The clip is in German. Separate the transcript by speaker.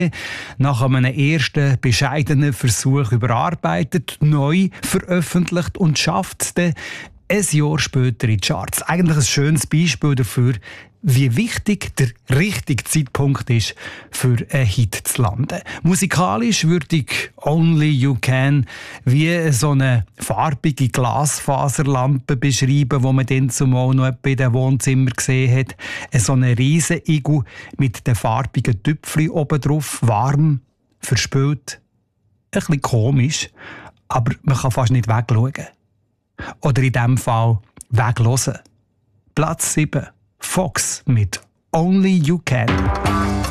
Speaker 1: nach einem ersten bescheidenen Versuch überarbeitet, neu veröffentlicht und schafft es dann ein Jahr später in die Charts. Eigentlich ein schönes Beispiel dafür, wie wichtig der richtige Zeitpunkt ist, für einen Hit zu landen. Musikalisch würde ich «Only You Can» wie so eine farbige Glasfaserlampe beschreiben, die man dann zumal noch in den Wohnzimmer gesehen hat. So eine riesen Igel mit den farbigen Tüpfeln oben drauf, warm, verspült, ein bisschen komisch, aber man kann fast nicht wegschauen. Oder in diesem Fall weglosen. Platz 7. Fox mit «Only You Can».